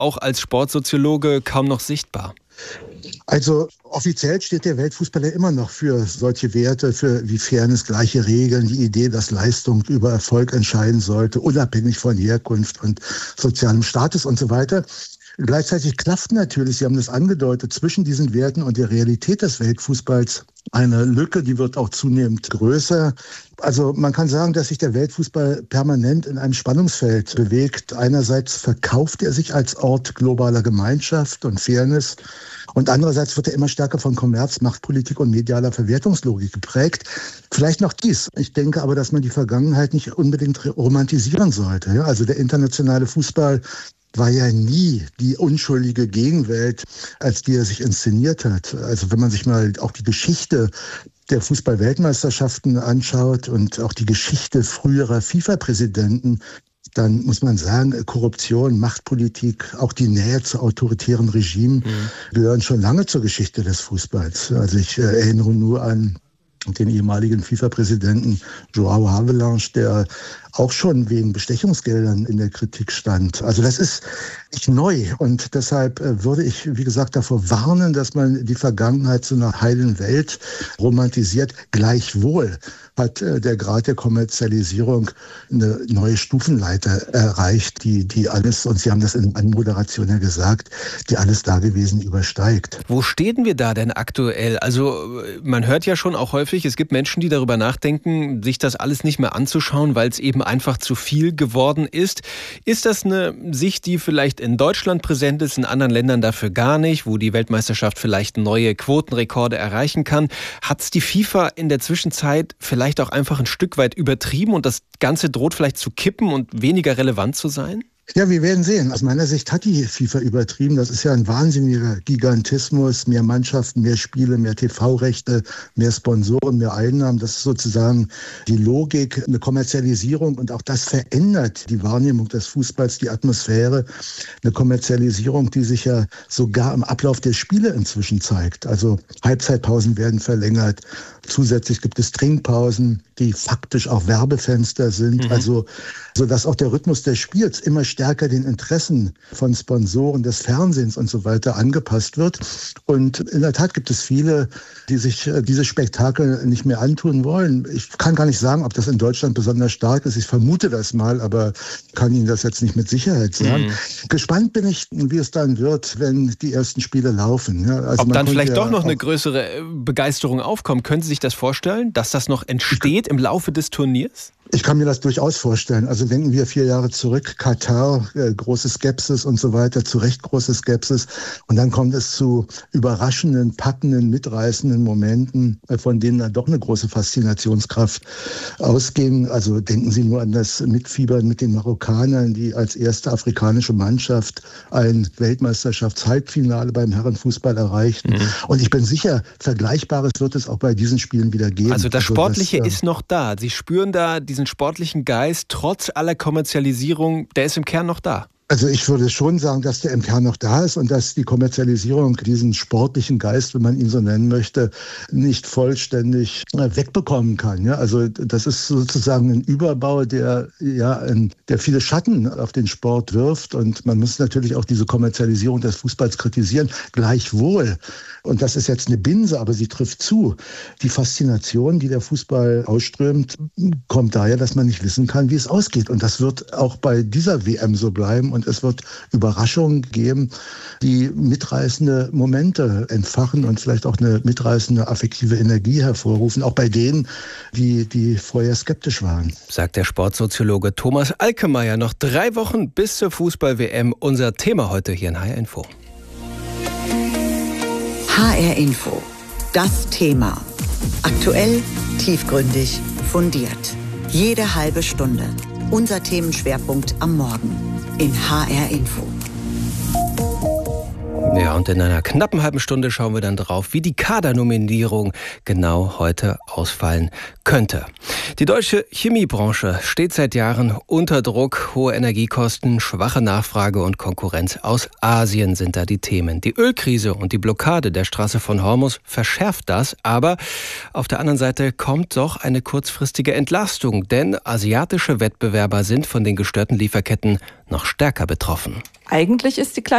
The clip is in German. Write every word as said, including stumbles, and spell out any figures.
auch als Sportsoziologe kaum noch sichtbar? Also offiziell steht der Weltfußball ja immer noch für solche Werte, für wie Fairness, gleiche Regeln, die Idee, dass Leistung über Erfolg entscheiden sollte, unabhängig von Herkunft und sozialem Status und so weiter. Gleichzeitig klafft natürlich, Sie haben das angedeutet, zwischen diesen Werten und der Realität des Weltfußballs eine Lücke, die wird auch zunehmend größer. Also man kann sagen, dass sich der Weltfußball permanent in einem Spannungsfeld bewegt. Einerseits verkauft er sich als Ort globaler Gemeinschaft und Fairness und andererseits wird er immer stärker von Kommerz, Machtpolitik und medialer Verwertungslogik geprägt. Vielleicht noch dies. Ich denke aber, dass man die Vergangenheit nicht unbedingt romantisieren sollte. Also der internationale Fußball war ja nie die unschuldige Gegenwelt, als die er sich inszeniert hat. Also wenn man sich mal auch die Geschichte der Fußball-Weltmeisterschaften anschaut und auch die Geschichte früherer FIFA-Präsidenten, dann muss man sagen, Korruption, Machtpolitik, auch die Nähe zu autoritären Regimen mhm. gehören schon lange zur Geschichte des Fußballs. Also ich äh, erinnere nur an den ehemaligen FIFA-Präsidenten João Havelange, der auch schon wegen Bestechungsgeldern in der Kritik stand. Also das ist nicht neu und deshalb würde ich, wie gesagt, davor warnen, dass man die Vergangenheit zu einer heilen Welt romantisiert. Gleichwohl hat der Grad der Kommerzialisierung eine neue Stufenleiter erreicht, die, die alles, und Sie haben das in Anmoderation ja gesagt, die alles Dagewesene übersteigt. Wo stehen wir da denn aktuell? Also man hört ja schon auch häufig, es gibt Menschen, die darüber nachdenken, sich das alles nicht mehr anzuschauen, weil es eben einfach zu viel geworden ist. Ist das eine Sicht, die vielleicht in Deutschland präsent ist, in anderen Ländern dafür gar nicht, wo die Weltmeisterschaft vielleicht neue Quotenrekorde erreichen kann? Hat es die FIFA in der Zwischenzeit vielleicht auch einfach ein Stück weit übertrieben und das Ganze droht vielleicht zu kippen und weniger relevant zu sein? Ja, wir werden sehen. Aus meiner Sicht hat die FIFA übertrieben. Das ist ja ein wahnsinniger Gigantismus. Mehr Mannschaften, mehr Spiele, mehr T V-Rechte, mehr Sponsoren, mehr Einnahmen. Das ist sozusagen die Logik, eine Kommerzialisierung. Und auch das verändert die Wahrnehmung des Fußballs, die Atmosphäre. Eine Kommerzialisierung, die sich ja sogar im Ablauf der Spiele inzwischen zeigt. Also Halbzeitpausen werden verlängert. Zusätzlich gibt es Trinkpausen, die faktisch auch Werbefenster sind. Mhm. Also, sodass auch der Rhythmus des Spiels immer stärker den Interessen von Sponsoren des Fernsehens und so weiter angepasst wird. Und in der Tat gibt es viele, die sich dieses Spektakel nicht mehr antun wollen. Ich kann gar nicht sagen, ob das in Deutschland besonders stark ist. Ich vermute das mal, aber kann Ihnen das jetzt nicht mit Sicherheit sagen. Mhm. Gespannt bin ich, wie es dann wird, wenn die ersten Spiele laufen. Ja, also ob dann vielleicht ja doch noch eine größere Begeisterung aufkommt. Können Sie sich das vorstellen, dass das noch entsteht im Laufe des Turniers? Ich kann mir das durchaus vorstellen. Also denken wir vier Jahre zurück, Katar, äh, große Skepsis und so weiter, zu Recht große Skepsis. Und dann kommt es zu überraschenden, packenden, mitreißenden Momenten, äh, von denen dann doch eine große Faszinationskraft ausging. Also denken Sie nur an das Mitfiebern mit den Marokkanern, die als erste afrikanische Mannschaft ein Weltmeisterschafts-Halbfinale beim Herrenfußball erreichten. Mhm. Und ich bin sicher, Vergleichbares wird es auch bei diesen Spielen wieder geben. Also das Sportliche also das, äh, ist noch da. Sie spüren da diesen sportlichen Geist, trotz aller Kommerzialisierung, der ist im Kern noch da. Also ich würde schon sagen, dass der im Kern noch da ist und dass die Kommerzialisierung diesen sportlichen Geist, wenn man ihn so nennen möchte, nicht vollständig wegbekommen kann. Ja, also das ist sozusagen ein Überbau, der ja, ein, der viele Schatten auf den Sport wirft und man muss natürlich auch diese Kommerzialisierung des Fußballs kritisieren. Gleichwohl, und das ist jetzt eine Binse, aber sie trifft zu, die Faszination, die der Fußball ausströmt, kommt daher, dass man nicht wissen kann, wie es ausgeht. Und das wird auch bei dieser W M so bleiben. Und es wird Überraschungen geben, die mitreißende Momente entfachen und vielleicht auch eine mitreißende affektive Energie hervorrufen, auch bei denen, die, die vorher skeptisch waren. Sagt der Sportsoziologe Thomas Alkemeyer. Noch drei Wochen bis zur Fußball-W M. Unser Thema heute hier in H R Info. H R Info. Das Thema. Aktuell, tiefgründig, fundiert. Jede halbe Stunde. Unser Themenschwerpunkt am Morgen in H R Info. Ja, und in einer knappen halben Stunde schauen wir dann drauf, wie die Kadernominierung genau heute ausfallen könnte. Die deutsche Chemiebranche steht seit Jahren unter Druck. Hohe Energiekosten, schwache Nachfrage und Konkurrenz aus Asien sind da die Themen. Die Ölkrise und die Blockade der Straße von Hormuz verschärft das. Aber auf der anderen Seite kommt doch eine kurzfristige Entlastung. Denn asiatische Wettbewerber sind von den gestörten Lieferketten noch stärker betroffen. Eigentlich ist die